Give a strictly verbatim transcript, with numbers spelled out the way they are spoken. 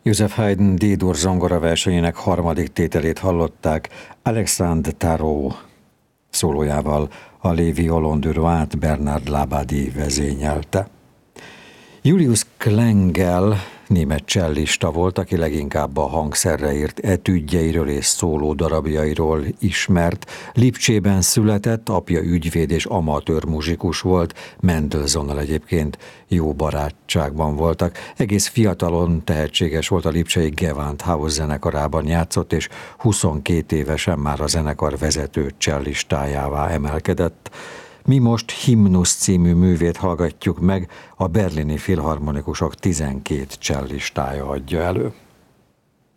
Joseph Haydn D-dur zongora versenyének harmadik tételét hallották Alexandre Tarot szólójával, a Les Violons de Rouen Bernard Labadie vezényelte. Julius Klengel német csellista volt, aki leginkább a hangszerre írt etüdjeiről és szóló darabjairól ismert. Lipcsében született, apja ügyvéd és amatőr muzsikus volt, Mendelssohnnal egyébként jó barátságban voltak. Egész fiatalon tehetséges volt, a lipcsei Gewandhaus zenekarában játszott, és huszonkét évesen már a zenekar vezető cellistájává emelkedett. Mi most Himnusz című művét hallgatjuk meg, a berlini filharmonikusok tizenkét cellistája adja elő.